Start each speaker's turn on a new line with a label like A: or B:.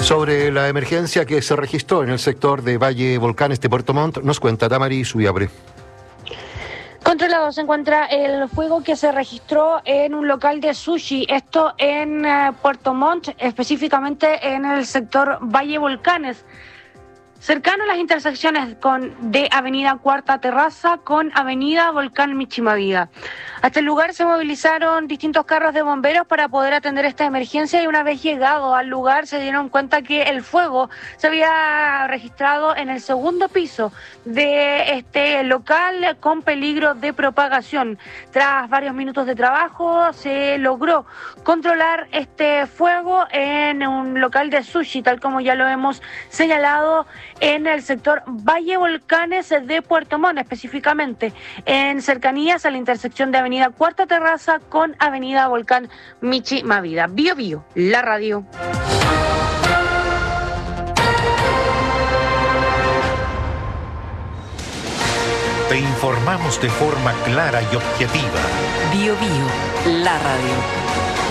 A: Sobre la emergencia que se registró en el sector de Valle Volcanes de Puerto Montt, nos cuenta Tamari Subiabre.
B: Controlado se encuentra el fuego que se registró en un local de sushi, esto en Puerto Montt, específicamente en el sector Valle Volcanes, cercano a las intersecciones de Avenida Cuarta Terraza con Avenida Volcán Michimavida. A este lugar se movilizaron distintos carros de bomberos para poder atender esta emergencia y una vez llegado al lugar se dieron cuenta que el fuego se había registrado en el segundo piso de este local con peligro de propagación. Tras varios minutos de trabajo se logró controlar este fuego en un local de sushi, tal como ya lo hemos señalado, en el sector Valle Volcanes de Puerto Montt, específicamente en cercanías a la intersección de Avenida Cuarta Terraza con Avenida Volcán Michimavida. Bio Bio, la radio.
C: Te informamos de forma clara y objetiva.
D: Bio Bio, la radio.